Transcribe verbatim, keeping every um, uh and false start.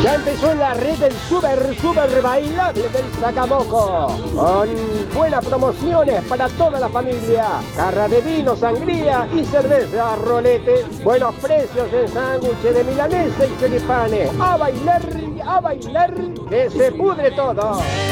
Ya empezó la red del super, super bailable del Sacamoco, con buenas promociones para toda la familia, jarra de vino, sangría y cerveza rolete, buenos precios en sándwiches de milanesa y choripanes. A bailar, a bailar, que se pudre todo.